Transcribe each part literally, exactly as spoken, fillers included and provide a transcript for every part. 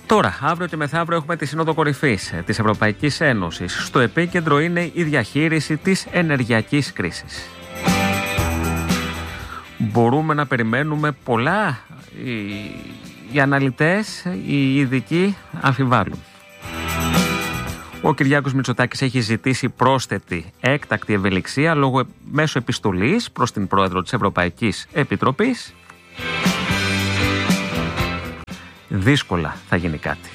Τώρα, αύριο και μεθαύριο έχουμε τη Σύνοδο Κορυφής της Ευρωπαϊκής Ένωσης. Στο επίκεντρο είναι η διαχείριση της ενεργειακής κρίσης. Μπορούμε να περιμένουμε πολλά. Οι, οι αναλυτές, οι ειδικοί αμφιβάλλουν. Ο Κυριάκος Μητσοτάκης έχει ζητήσει πρόσθετη έκτακτη ευελιξία λόγω μέσω επιστολής προς την Πρόεδρο της Ευρωπαϊκής Επιτροπής. Δύσκολα θα γίνει κάτι.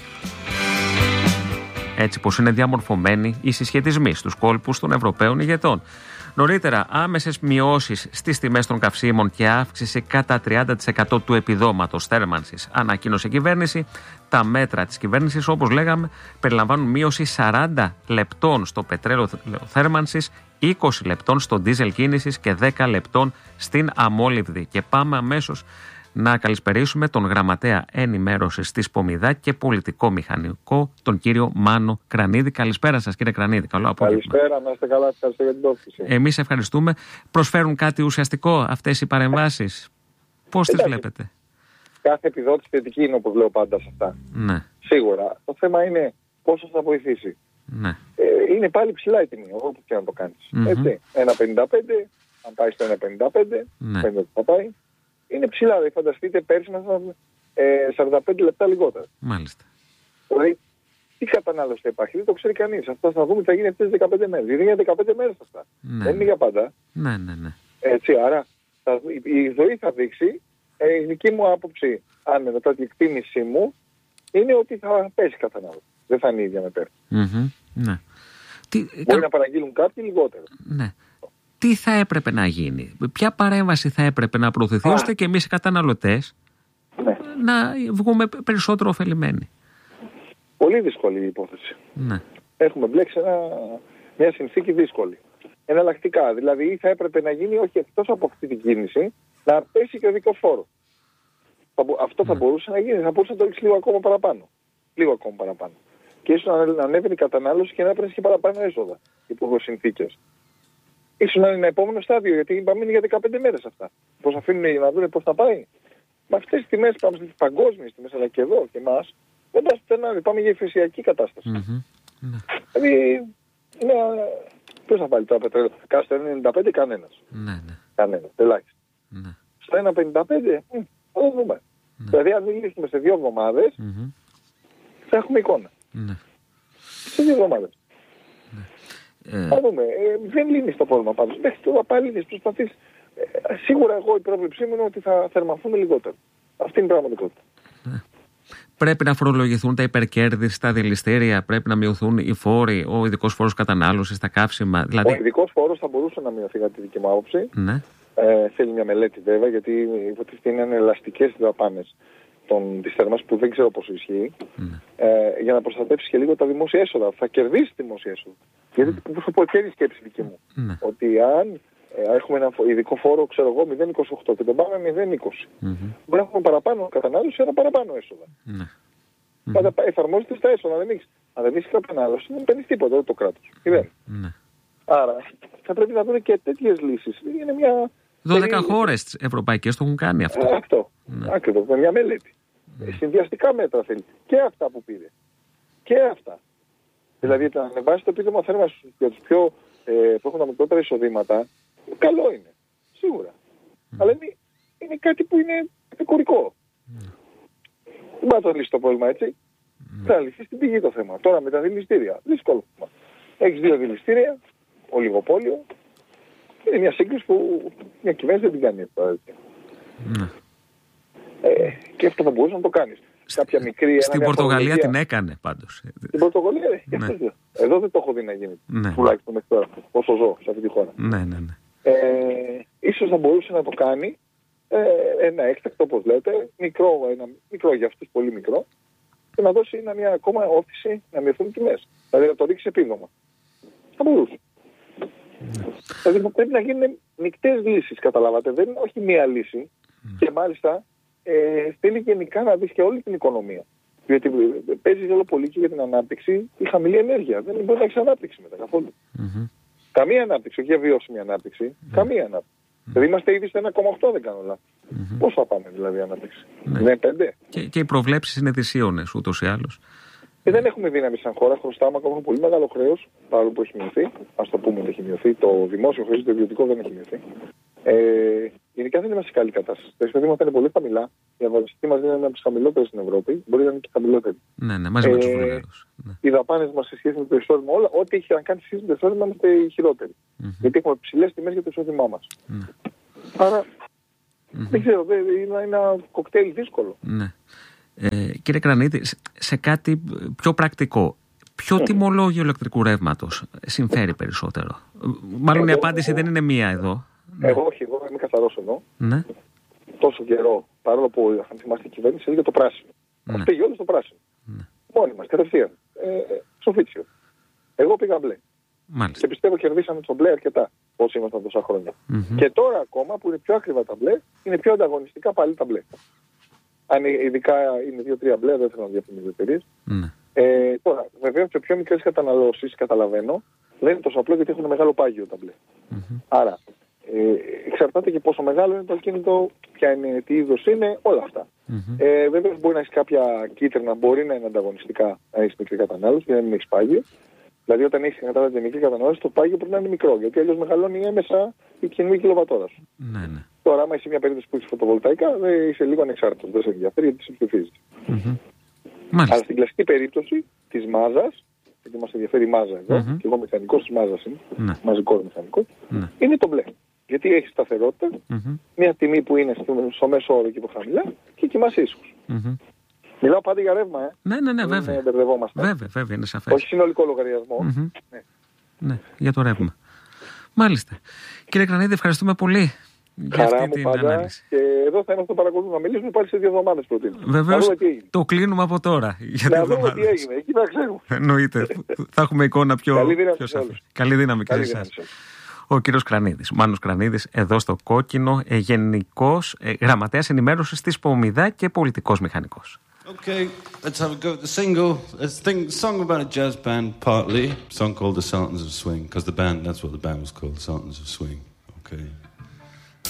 Έτσι πως είναι διαμορφωμένοι οι συσχετισμοί στους κόλπους των Ευρωπαίων ηγετών. Νωρίτερα, άμεσες μειώσεις στις τιμές των καυσίμων και αύξηση κατά τριάντα τοις εκατό του επιδόματος θέρμανσης ανακοίνωσε η κυβέρνηση. Τα μέτρα της κυβέρνησης, όπως λέγαμε, περιλαμβάνουν μείωση σαράντα λεπτών στο πετρέλαιο θέρμανσης, είκοσι λεπτών στο ντίζελ κίνησης και δέκα λεπτών στην αμόλυβδη. Και πάμε αμέσως να καλησπερίσουμε τον γραμματέα ενημέρωσης της Πομιδά και πολιτικό μηχανικό, τον κύριο Μάνο Κρανίδη. Καλησπέρα σας, κύριε Κρανίδη. Καλό απόγευμα. Καλησπέρα, να είστε καλά. Ευχαριστώ για την πρόσκληση. Εμείς ευχαριστούμε. Προσφέρουν κάτι ουσιαστικό αυτές οι παρεμβάσεις? Πώς τις βλέπετε? Κάθε επιδότηση θετική είναι, όπως λέω πάντα σε αυτά. Ναι. Σίγουρα. Το θέμα είναι πόσο θα βοηθήσει. Ναι. Ε, είναι πάλι ψηλά η τιμή, όπου και να το κάνεις. Mm-hmm. Έτσι. ένα πενήντα πέντε, αν πάει στο ένα πενήντα πέντε, ναι. πέντε θα πάει. Είναι ψηλά, δηλαδή φανταστείτε πέρσι μας ήταν ε, σαράντα πέντε λεπτά λιγότερα. Μάλιστα. Δηλαδή, τι κατανάλωση θα υπάρχει, δεν το ξέρει κανείς. Αυτό θα δούμε τι θα γίνει αυτές τις δεκαπέντε μέρες. Δηλαδή είναι δεκαπέντε μέρες αυτά. Ναι. Δεν είναι για πάντα. Ναι, ναι, ναι. Έτσι, άρα θα, η ζωή θα δείξει, ε, η δική μου άποψη, αν μετά την εκτίμησή μου, είναι ότι θα πέσει κατανάλωση. Δεν θα είναι η ίδια με πέρσι. Mm-hmm. Ναι. Τι... Μπορεί να παραγγείλουν κάποιοι λιγότερο. Ναι. Τι θα έπρεπε να γίνει, ποια παρέμβαση θα έπρεπε να προωθηθεί, Α. ώστε και εμείς οι καταναλωτές ναι. να βγούμε περισσότερο ωφελημένοι? Πολύ δύσκολη η υπόθεση. Ναι. Έχουμε μπλέξει ένα, μια συνθήκη δύσκολη. Εναλλακτικά, δηλαδή θα έπρεπε να γίνει, όχι εκτός από αυτή την κίνηση, να πέσει και ο δικός φόρος. Αυτό θα ναι. μπορούσε να γίνει, θα μπορούσε να το ρίξει λίγο ακόμα παραπάνω. Λίγο ακόμα παραπάνω. Και ίσως να ανέβαινε η κατανάλωση και να έπαιρνε και παραπάνω έσοδα υπό συνθήκες. Ίσως να είναι ένα επόμενο στάδιο, γιατί είπαμε είναι για δεκαπέντε μέρες αυτά. Πώς αφήνουν να δουν πώς θα πάει. Με αυτές τις τιμές, πάμε στις παγκόσμιες τιμές, αλλά και εδώ και εμάς, δεν πας πουθενά, πάμε για υφεσιακή κατάσταση. Mm-hmm. Δηλαδή, είναι, ποιος θα βάλει το πετρέλαιο, κάτω στο ένα ενενήντα πέντε κανένας. Ναι, ναι. Κανένας, ελάχιστα. Ναι. Στο ένα πενήντα πέντε, μ, θα το δούμε. Ναι. Δηλαδή, αν μιλήσουμε σε δύο εβδομάδες, mm-hmm. θα έχουμε εικόνα. Ναι. Σε δύο εβδομάδες. Ε... Θα δούμε. Ε, δεν λύνει το πρόβλημα πάντως. Μέχρι τώρα πάλι προσπαθείς. Ε, σίγουρα εγώ η πρόβλεψή μου είναι ότι θα θερμαθούν λιγότερο. Αυτή είναι η πραγματικότητα. Ε. Πρέπει να φορολογηθούν τα υπερκέρδη στα δηληστήρια, πρέπει να μειωθούν οι φόροι, ο ειδικός φόρος κατανάλωσης, τα καύσιμα. Δηλαδή... Ο ειδικός φόρος θα μπορούσε να μειωθεί, κατά τη δική μου άποψη. Ναι. Ε, θέλει μια μελέτη βέβαια, γιατί υποτίθεται είναι ελαστικές οι δαπάνες της θέρμανσης που δεν ξέρω πόσο ισχύει, mm. ε, για να προστατεύσει και λίγο τα δημόσια έσοδα. Θα κερδίσει δημόσια έσοδα. Mm. Γιατί θα πω και η σκέψη δική μου. Mm. Ότι αν ε, έχουμε ένα ειδικό φόρο, ξέρω εγώ, μηδέν κόμμα είκοσι οκτώ και τον πάμε μηδέν κόμμα είκοσι, mm-hmm. μπορεί να έχουμε παραπάνω κατανάλωση, ένα παραπάνω έσοδα. Mm. Πάντα εφαρμόζεται στα έσοδα. Αν δεν έχεις κατανάλωση, δεν παίρνεις τίποτα εδώ το κράτος. Mm. Άρα θα πρέπει να δούμε και τέτοιες λύσεις. Είναι μια. δώδεκα χώρες ευρωπαϊκές το έχουν κάνει αυτό. Ε, αυτό. Ναι. Ακριβώς. Με μια μελέτη. Mm. Συνδυαστικά μέτρα θέλει. Και αυτά που πήρε. Και αυτά. Mm. Δηλαδή να ανεβάσει το επίδομα θέρμανσης για τους πιο, ε, που έχουν τα μικρότερα εισοδήματα, καλό είναι. Σίγουρα. Mm. Αλλά είναι, είναι κάτι που είναι επικουρικό. Mm. Δεν μπορεί να το λύσει το πρόβλημα έτσι. Mm. Θα λυθεί στην πηγή το θέμα. Τώρα με τα δηληστήρια. Δύσκολο. Έχεις δύο δηληστήρια, ολιγοπόλιο. Είναι μια σύγκριση που μια κυβέρνηση δεν την κάνει αυτό. Mm. Ε, και αυτό θα μπορούσε να το κάνεις. Κάποια μικρή, στην Πορτογαλία την έκανε πάντως. Στην Πορτογαλία, ναι. Εδώ δεν το έχω δει να γίνει. Ναι. Τουλάχιστον μέχρι τώρα. Όσο ζω σε αυτή τη χώρα. Ναι, ναι, ναι. Ε, ίσως θα μπορούσε να το κάνει ε, ένα έκτακτο, όπως λέτε, μικρό, ένα, μικρό για αυτούς, πολύ μικρό, και να δώσει ένα, μια ακόμα όθηση να μειωθούν οι τιμές. Δηλαδή να το ρίξει επίδομα. Θα μπορούσε. Ναι. Δηλαδή πρέπει να γίνουν μικτές λύσεις, καταλάβατε. Δεν είναι όχι μία λύση. Ναι. Και μάλιστα ε, θέλει γενικά να δεις και όλη την οικονομία. Γιατί παίζει όλο πολύ και για την ανάπτυξη η χαμηλή ενέργεια. Δεν μπορεί να έχεις ανάπτυξη μετά καθόλου. Mm-hmm. Καμία ανάπτυξη, όχι για βιώσιμη ανάπτυξη. Mm-hmm. Καμία ανάπτυξη. Δηλαδή είμαστε ήδη στο ένα κόμμα οκτώ, δεν κάνω λάθος. Mm-hmm. Πώς θα πάμε δηλαδή ανάπτυξη? Ναι. Δεν είναι πέντε. Και, και οι προβλέψεις είναι δυσίωνες ούτως ή άλλως. Και δεν έχουμε δύναμη σαν χώρα. Χρωστάμε ακόμα πολύ μεγάλο χρέος, παρόλο που έχει μειωθεί. Ας το πούμε ότι έχει μειωθεί. Το δημόσιο χρέος, το ιδιωτικό δεν έχει μειωθεί. Ε, γενικά δεν είμαστε σε καλή κατάσταση. Τα εισοδήματα είναι πολύ χαμηλά. Η αγοραστική μας είναι από τις χαμηλότερες στην Ευρώπη. Μπορεί να είναι και χαμηλότερη. Ναι, ναι, μαζί με τους Βουλγάρους. Ναι. Οι δαπάνες μας σε σχέση με το εισόδημα, όλα, ό,τι έχει να κάνει σε σχέση με το εισόδημα, είμαστε οι χειρότεροι. Mm-hmm. Γιατί έχουμε ψηλές τιμές για το εισόδημά μας. Mm-hmm. Άρα, mm-hmm. δεν ξέρω, είναι ένα κοκτέιλ δύσκολο. Ναι. Ε, κύριε Κρανίδη, σε κάτι πιο πρακτικό, ποιο mm. τιμολόγιο ηλεκτρικού ρεύματος συμφέρει περισσότερο? Μάλλον εγώ, η απάντηση εγώ, δεν είναι μία εδώ. Εγώ όχι, εγώ είμαι καθαρός εδώ. Ναι. Τόσο καιρό, παρόλο που αν θυμάστε η κυβέρνηση έλεγε το πράσινο. Ναι. Ας πήγε όλο στο πράσινο. Ναι. Μόνοι μας, κατευθείαν. Ε, Σοφίτσιο. Εγώ πήγα μπλε. Μάλιστα. Και πιστεύω κερδίσαμε το μπλε αρκετά όσοι ήμασταν τόσα χρόνια. Mm-hmm. Και τώρα ακόμα που είναι πιο ακριβά τα μπλε, είναι πιο ανταγωνιστικά πάλι τα μπλε. Αν ειδικά είναι δύο τρία μπλε, δεν θέλω να διαφημίζω εταιρείες. Mm. Ε, τώρα, βεβαίως σε πιο μικρές καταναλώσεις, καταλαβαίνω, δεν είναι τόσο απλό γιατί έχουν μεγάλο πάγιο τα μπλε. Mm-hmm. Άρα, ε, εξαρτάται και πόσο μεγάλο είναι το ακίνητο, ποια είναι, τι είδος είναι, όλα αυτά. Mm-hmm. Ε, βέβαια μπορεί να έχει κάποια κίτρινα, μπορεί να είναι ανταγωνιστικά να έχει μικρή κατανάλωση, γιατί να μην έχει πάγιο. Δηλαδή, όταν έχει κατάλαβε μικρή κατανάλωση, το πάγιο πρέπει να είναι μικρό, γιατί αλλιώς μεγαλώνει έμεσα η κοινή κιλοβατόρα σου. Ναι, ναι. Τώρα, άμα είσαι μια περίπτωση που έχει φωτοβολταϊκά, είσαι λίγο ανεξάρτητος, δεν σε ενδιαφέρει γιατί σε ψηφίζει. Mm-hmm. Αλλά στην κλασική περίπτωση τη μάζα, γιατί μας ενδιαφέρει η μάζα εδώ, mm-hmm. και εγώ μηχανικός της μάζας είμαι, mm-hmm. μαζικός μηχανικός, mm-hmm. είναι το μπλε. Γιατί έχει σταθερότητα, mm-hmm. μια τιμή που είναι στο, στο μέσο όρο και από χαμηλά και κοιμάσαι ήσυχος. Mm-hmm. Μιλάω πάντα για ρεύμα, ε. Ναι, ναι, ναι, βέβαια. Δεν μπερδευόμαστε. Βέβαια, βέβαια, είναι σαφές. Όχι συνολικό λογαριασμό. Mm-hmm. Ναι. Ναι, για το ρεύμα. Μάλιστα. Κύριε Κρανίδη, ευχαριστούμε πολύ για Χαρά αυτή μου την πάντα, ανάλυση. Και εδώ θα είμαστε παρακολουθούμε. Να μιλήσουμε πάλι σε δύο εβδομάδες προτείνω. Βεβαίως, το κλείνουμε από τώρα. Για να δούμε τι έγινε. Εκεί να ξέρουμε. Εννοείται. Θα έχουμε εικόνα πιο, Καλή δύναμη πιο σαφή. Καλή δύναμη και σε εσάς. Ο κύριος Κρανίδης, Μάνος Κρανίδης, εδώ στο Κόκκινο, ε, γενικός ε, γραμματέας ενημέρωσης της ΠΟΜΙΔΑ και πολιτικός μηχανικός. Okay, let's have a go at the single. Let's think a song about a jazz band, partly. A song called The Sultans of Swing, because the band, that's what the band was called, The Sultans of Swing. Okay.